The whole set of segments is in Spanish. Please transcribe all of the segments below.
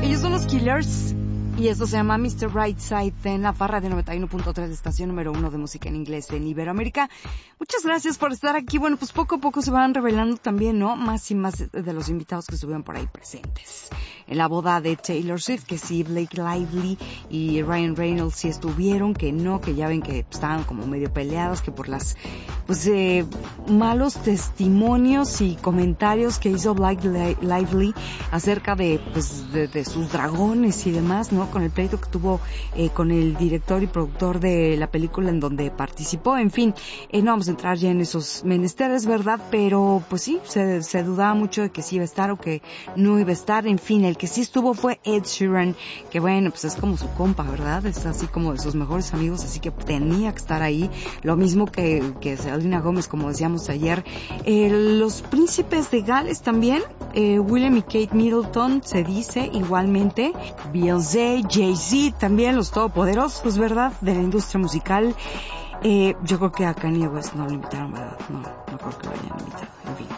Ellos son los Killers y esto se llama Mr. Brightside en la Farra de 91.3, estación número 1 de música en inglés en Iberoamérica. Muchas gracias por estar aquí. Bueno, pues poco a poco se van revelando también, ¿no? Más y más de los invitados que estuvieron por ahí presentes. En la boda de Taylor Swift, que sí, Blake Lively y Ryan Reynolds sí estuvieron, que no, que ya ven que estaban como medio peleados, que por las, pues, malos testimonios y comentarios que hizo Blake Lively acerca de, pues, de sus dragones y demás, ¿no? Con el pleito que tuvo con el director y productor de la película en donde participó. En fin, no vamos a entrar ya en esos menesteres, ¿verdad? Pero, pues sí, se dudaba mucho de que sí iba a estar o que no iba a estar. En fin, el que sí estuvo fue Ed Sheeran, que bueno, pues es como su compa, ¿verdad? Es así como de sus mejores amigos, así que tenía que estar ahí. Lo mismo que Selena Gómez, como decíamos ayer. Los príncipes de Gales también, William y Kate Middleton, se dice igualmente. Beyoncé, Jay-Z, también los todopoderosos, ¿verdad? De la industria musical. Yo creo que a Kanye West no lo invitaron, ¿verdad? No creo que lo hayan invitado, en fin.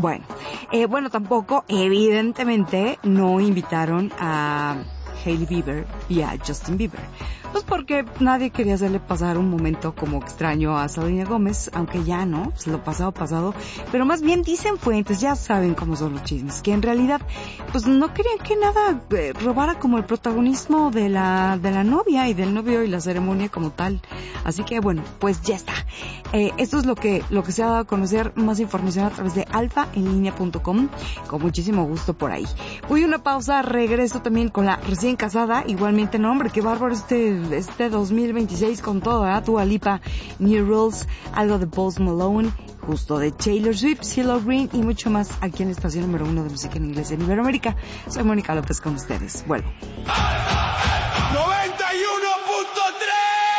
Bueno, tampoco, evidentemente, no invitaron a Hailey Bieber y a Justin Bieber. Pues porque nadie quería hacerle pasar un momento como extraño a Selena Gómez, aunque ya no, pues lo pasado, pero más bien dicen fuentes, ya saben cómo son los chismes, que en realidad pues no querían que nada robara como el protagonismo de la novia y del novio y la ceremonia como tal. Así que bueno, pues ya está. Esto es lo que se ha dado a conocer. Más información a través de alfaenlinea.com, con muchísimo gusto por ahí. Voy a una pausa, regreso también con la recién casada, igualmente, no hombre, qué bárbaro este 2026 con todo, ¿verdad? Dua Lipa, New Rules, algo de Post Malone, justo de Taylor Swift, CeeLo Green y mucho más aquí en la estación número 1 de música en inglés en Iberoamérica. Soy Mónica López con ustedes. Vuelvo.